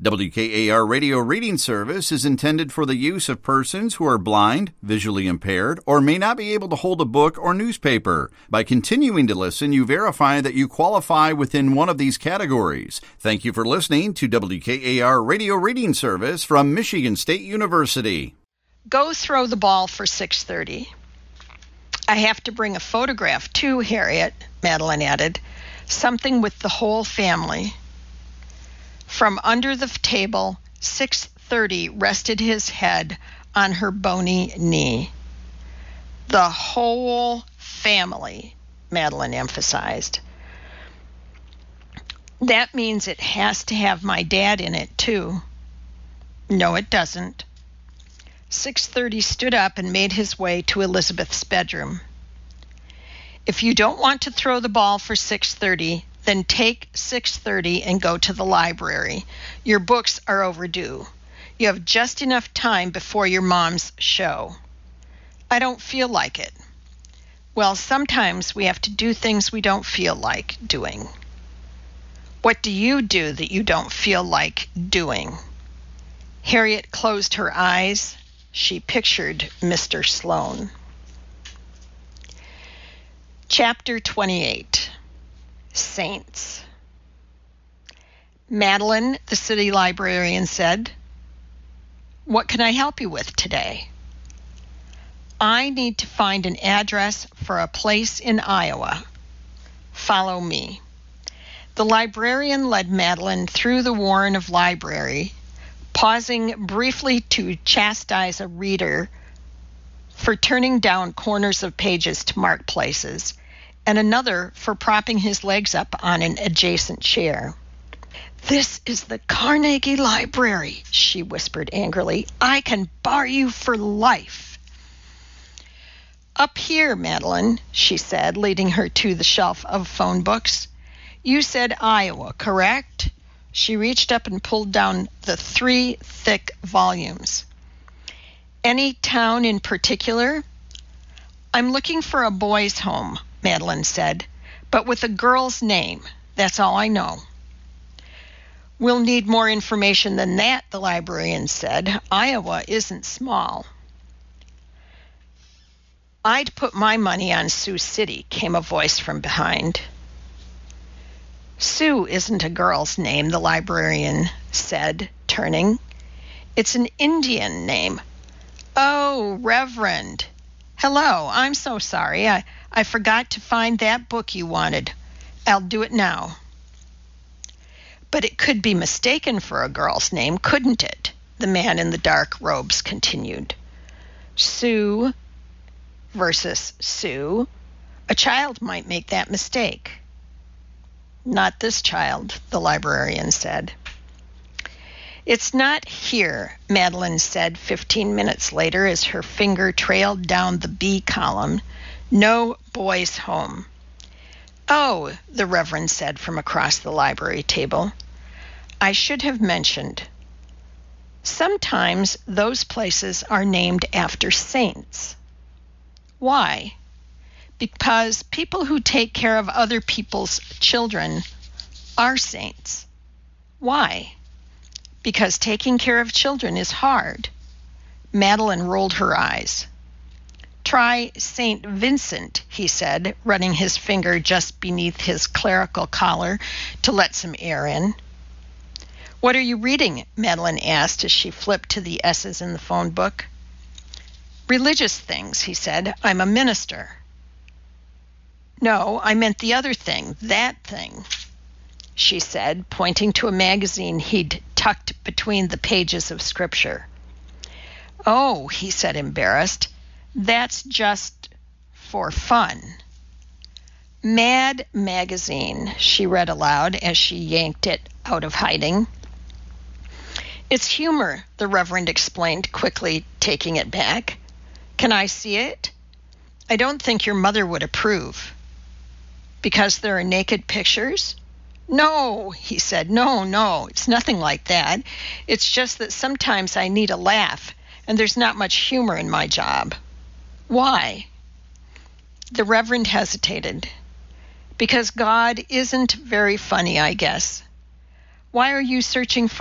WKAR Radio Reading Service is intended for the use of persons who are blind, visually impaired, or may not be able to hold a book or newspaper. By continuing to listen, you verify that you qualify within one of these categories. Thank you for listening to WKAR Radio Reading Service from Michigan State University. Go throw the ball for 6:30. I have to bring a photograph too, Harriet, Madeline added. Something with the whole family. From under the table, 6:30 rested his head on her bony knee. The whole family, Madeline emphasized. That means it has to have my dad in it, too. No, it doesn't. 6:30 stood up and made his way to Elizabeth's bedroom. If you don't want to throw the ball for 6:30, then take 6:30 and go to the library. Your books are overdue. You have just enough time before your mom's show. I don't feel like it. Well, sometimes we have to do things we don't feel like doing. What do you do that you don't feel like doing? Harriet closed her eyes. She pictured Mr. Sloan. Chapter 28. Saints. Madeline, the city librarian, said, "What can I help you with today?" "I need to find an address for a place in Iowa. Follow me." The librarian led Madeline through the warren of library, pausing briefly to chastise a reader for turning down corners of pages to mark places, and another for propping his legs up on an adjacent chair. "This is the Carnegie Library," she whispered angrily. "I can bar you for life." "Up here, Madeline," she said, leading her to the shelf of phone books. "You said Iowa, correct?" She reached up and pulled down the 3 thick volumes. "Any town in particular?" "I'm looking for a boys' home," Madeline said, "but with a girl's name. That's all I know." "We'll need more information than that," the librarian said. "Iowa isn't small." "I'd put my money on Sioux City," came a voice from behind. "Sue isn't a girl's name," the librarian said, turning. "It's an Indian name." "Oh, Reverend. Hello, I'm so sorry. I forgot to find that book you wanted. I'll do it now." "But it could be mistaken for a girl's name, couldn't it?" the man in the dark robes continued. Sue versus Sue. A child might make that mistake. "Not this child," the librarian said. "It's not here," Madeline said 15 minutes later as her finger trailed down the B column. "No boys' home." "Oh," the Reverend said from across the library table. "I should have mentioned. Sometimes those places are named after saints." "Why?" "Because people who take care of other people's children are saints." "Why?" "Because taking care of children is hard." Madeline rolled her eyes. "Try St. Vincent," he said, running his finger just beneath his clerical collar to let some air in. "What are you reading?" Madeline asked as she flipped to the S's in the phone book. "Religious things," he said. "I'm a minister." "No, I meant the other thing, that thing," she said, pointing to a magazine he'd tucked between the pages of scripture. "Oh," he said, embarrassed, "that's just for fun." "Mad Magazine," she read aloud as she yanked it out of hiding. "It's humor," the Reverend explained quickly, taking it back. "Can I see it?" "I don't think your mother would approve." "Because there are naked pictures?" "No," he said. No, it's nothing like that. It's just that sometimes I need a laugh, and there's not much humor in my job." "Why?" The Reverend hesitated. "Because God isn't very funny, I guess." "Why are you searching for